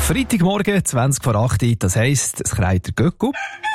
Freitagmorgen, 20:08, das heisst, es kreit der Göcku.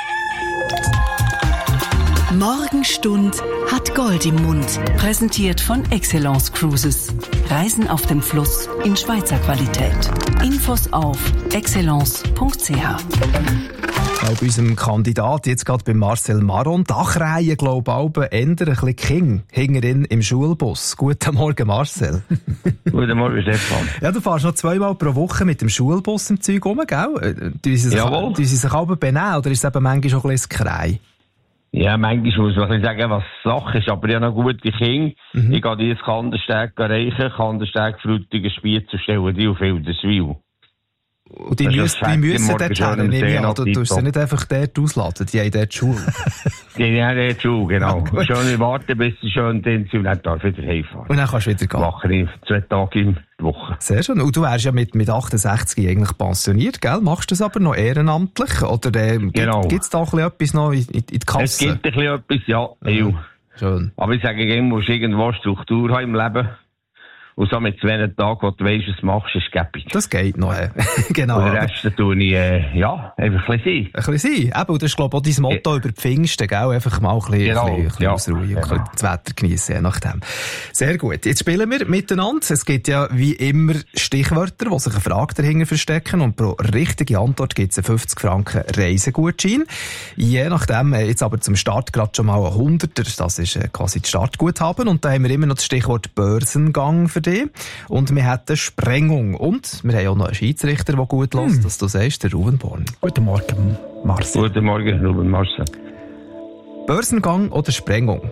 Morgenstund hat Gold im Mund. Präsentiert von Excellence Cruises. Reisen auf dem Fluss in Schweizer Qualität. Infos auf excellence.ch. Auch bei unserem Kandidat, jetzt gerade bei Marcel Maron, Dachreihe, glaube ich, auch eher ein bisschen King, hinterin im Schulbus. Guten Morgen, Marcel. Guten Morgen, Stefan. Ja, du fährst noch 2-mal pro Woche mit dem Schulbus im Zeug rum, gell? Tun sie sich aber benehmen, oder ist es eben manchmal schon ein bisschen Krei? Ja, manchmal muss man sagen, was Sache ist, aber ich habe noch gute Kinder. Ich gehe die ins Kandersteg erreichen, Kandersteg, Frutigen, Spiez und stelle die auf Wilderswil. Und die müssen dort hin, nehme ich an. Du tust sie nicht einfach dort ausladen, die haben dort die Schule. Die haben dort die Schule, genau. Schön warten, bis sie schön drin sind und dann darf ich wieder heimfahren. Und dann kannst du wieder gehen. Mache ich 2 Tage in der Woche. Sehr schön. Und du wärst ja mit 68 eigentlich pensioniert, gell? Machst du das aber noch ehrenamtlich? Oder genau. Gibt es da ein bisschen etwas noch in die Kasse? Es gibt ein bisschen etwas, ja. Schön. Aber ich sage, du musst irgendwo Struktur haben im Leben. Und so mit 2 Tagen, wo du weisst, was du machst, ist gäbig. Das geht noch, genau. Und den Rest tue ich, einfach ein bisschen sein. Ein bisschen sein. Eben, und das ist, glaube ich, auch dein Motto über die Pfingsten, gell? Einfach mal ein bisschen ausruhen und das Wetter geniessen, je nachdem. Sehr gut. Jetzt spielen wir miteinander. Es gibt ja, wie immer, Stichwörter, wo sich eine Frage dahinter verstecken. Und pro richtige Antwort gibt es einen 50 Franken Reisegutschein. Je nachdem, jetzt aber zum Start gerade schon mal ein 100er. Das ist quasi das Startguthaben. Und da haben wir immer noch das Stichwort Börsengang für dich. Und wir hatten Sprengung. Und wir haben auch noch einen Schiedsrichter, der gut lässt, dass du sagst, der Ruben Born. Guten Morgen, Marcel. Guten Morgen, Ruben Marcel. Börsengang oder Sprengung?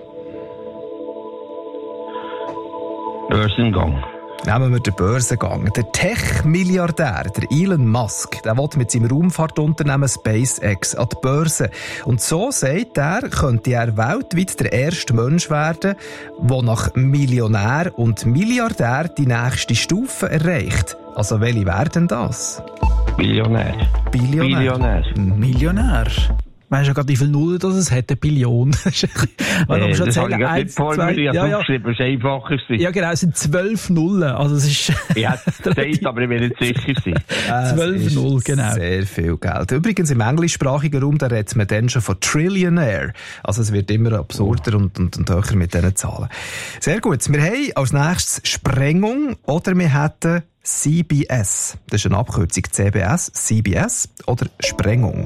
Börsengang. Nehmen wir den Börsengang. Der Tech-Milliardär, der Elon Musk, der will mit seinem Raumfahrtunternehmen SpaceX an die Börse. Und so sagt er, könnte er weltweit der erste Mensch werden, der nach Millionär und Milliardär die nächste Stufe erreicht. Also welche werden das? Billionär. Millionär. Weißt du gerade, wie viele Nullen das es hat? 1 Billion. Das habe ich gerade nicht vor mir. Ich habe es aufgeschrieben, es ist einfacher. Ja, genau, es sind 12 Nullen. Also, es ist ich hätte es gesagt, aber ich will nicht sicher sein. 12 Nullen, genau. Sehr viel Geld. Übrigens, im englischsprachigen Raum, da redet man dann schon von Trillionaire. Also, es wird immer absurder und höher mit diesen Zahlen. Sehr gut. Wir haben als nächstes Sprengung oder wir hätten CBS. Das ist eine Abkürzung. CBS, CBS oder Sprengung.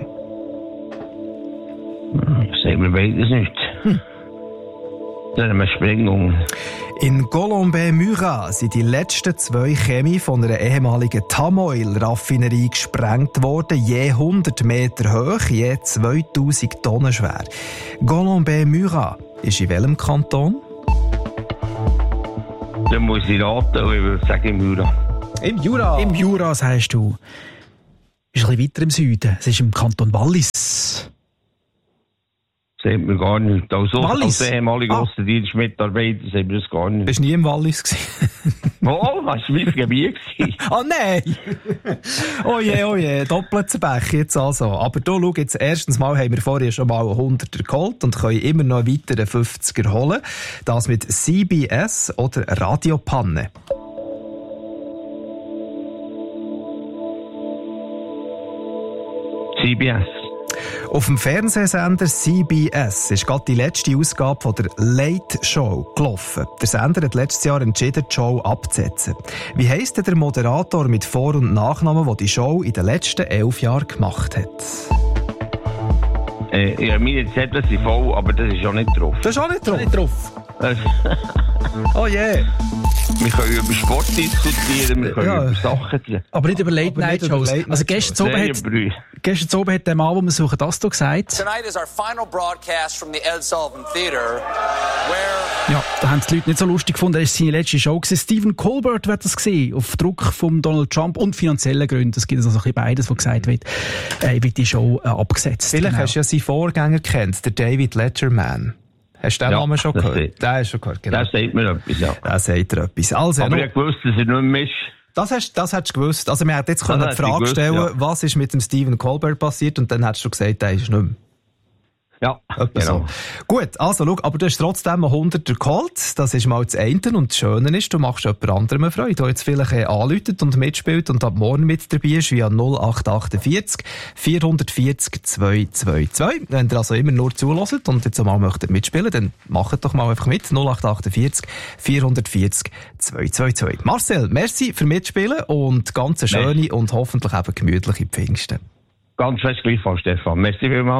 Sagen wir beides nicht. Dann haben wir Sprengung. In Golombey-Murat sind die letzten 2 Chemie von einer ehemaligen Tamoil-Raffinerie gesprengt worden, je 100 Meter hoch, je 2000 Tonnen schwer. Golombey-Murat ist in welchem Kanton? Dann muss ich raten, ich würde sagen im Jura. Im Jura? Im Jura, sagst du. Ist ein bisschen weiter im Süden. Es ist im Kanton Wallis. Sagt mir gar nicht. Wallis? Als ehemaliger Ostdienst Mitarbeiter sagt mir das gar nicht. Bist du nie im Wallis gewesen? Oh, das war mein Gebiet. Oh nein! Oh je, doppelter Pech jetzt also. Aber du, schau jetzt, erstens mal haben wir vorher schon mal 100er geholt und können immer noch einen weiteren 50er holen. Das mit CBS oder Radiopanne. CBS. Auf dem Fernsehsender CBS ist gerade die letzte Ausgabe von der Late Show gelaufen. Der Sender hat letztes Jahr entschieden, die Show abzusetzen. Wie heisst denn der Moderator mit Vor- und Nachnamen, der die Show in den letzten 11 Jahren gemacht hat? Ja, meine Zettel sind voll, aber das ist auch nicht drauf. Das ist auch nicht drauf? Oh je. Yeah. Wir können über Sport diskutieren, wir können über Sachen diskutieren. Aber nicht über Late-Night-Shows. Also gestern oben hat der Mann, den wir suchen, das hier gesagt. Tonight is our final broadcast from the Ed Sullivan Theater, where... Ja, da haben die Leute nicht so lustig gefunden. Das war seine letzte Show. Stephen Colbert wird das gesehen, auf Druck von Donald Trump und finanziellen Gründen. Es gibt also beides, was gesagt wird, wird die Show abgesetzt. Vielleicht hast du ja seinen Vorgänger kennt, der David Letterman. Hast du den Namen schon gehört? Den hast du schon gehört, genau. Das sagt mir etwas, ja. Das sagt dir etwas. Also, aber ich wusste, dass er nicht mehr ist. Das hättest du gewusst. Also, wir hätten jetzt die Frage stellen, was ist mit dem Stephen Colbert passiert, und dann hättest du gesagt, der ist nicht mehr. Ja, genau. So. Gut, also schau, aber du hast trotzdem einen 100er geholt. Das ist mal das eine. Und das Schöne ist, du machst jemand anderem eine Freude, der jetzt vielleicht anläutet und mitspielt und ab morgen mit dabei ist, via 0848 440 222. Wenn ihr also immer nur zuhört und jetzt mal möchtet mitspielen, dann macht doch mal einfach mit. 0848 440 222. Marcel, merci für Mitspielen und ganz schöne und hoffentlich eben gemütliche Pfingsten. Ganz fest gleichfalls, Stefan. Merci vielmals.